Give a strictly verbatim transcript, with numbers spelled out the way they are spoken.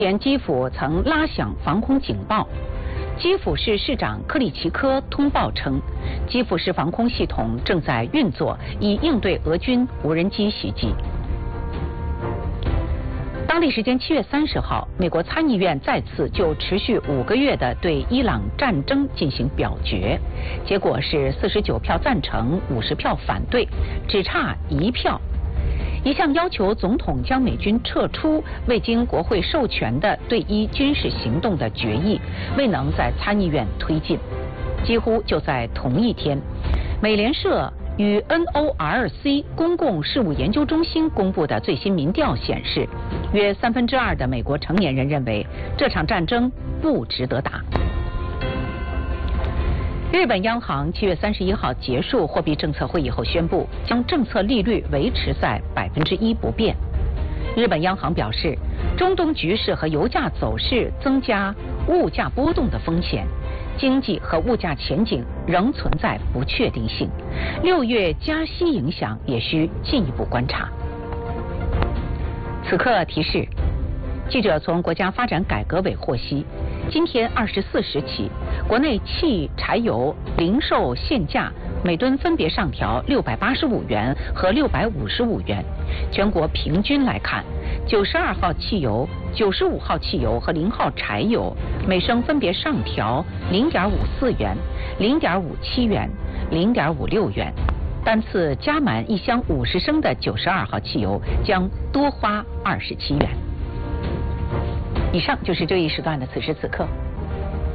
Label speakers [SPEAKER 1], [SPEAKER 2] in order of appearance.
[SPEAKER 1] 前基辅曾拉响防空警报。基辅市市长克里奇科通报称，基辅市防空系统正在运作，以应对俄军无人机袭击。当地时间七月三十号，美国参议院再次就持续五个月的对伊朗战争进行表决，结果是四十九票赞成，五十票反对，只差一票。一项要求总统将美军撤出未经国会授权的对伊军事行动的决议未能在参议院推进。几乎就在同一天，美联社与 N O R C 公共事务研究中心公布的最新民调显示，约三分之二的美国成年人认为这场战争不值得打。日本央行七月三十一号结束货币政策会议后宣布，将政策利率维持在百分之一不变。日本央行表示，中东局势和油价走势增加物价波动的风险，经济和物价前景仍存在不确定性，六月加息影响也需进一步观察。此刻提示，记者从国家发展改革委获悉，今天二十四时起，国内汽柴油零售限价每吨分别上调六百八十五元和六百五十五元。全国平均来看，九十二号汽油、九十五号汽油和零号柴油每升分别上调零点五四元、零点五七元、零点五六元。单次加满一箱五十升的九十二号汽油将多花二十七元。以上就是这一时段的此时此刻。